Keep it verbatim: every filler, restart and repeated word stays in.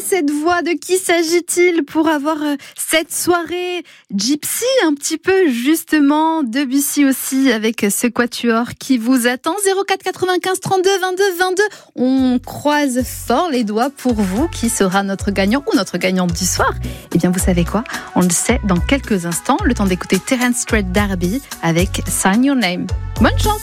cette voix? De qui s'agit-il pour avoir euh, cette soirée gypsy un petit peu justement? Debussy aussi avec ce quatuor qui vous attend. zéro quatre quatre-vingt-quinze trente-deux vingt-deux vingt-deux. On croise fort les doigts pour vous. Qui sera notre gagnant ou notre gagnante du soir? Eh bien, vous savez quoi? On le sait dans quelques instants. Le temps d'écouter Terence Trent D'Arby avec Sign Your Name. Bonne chance!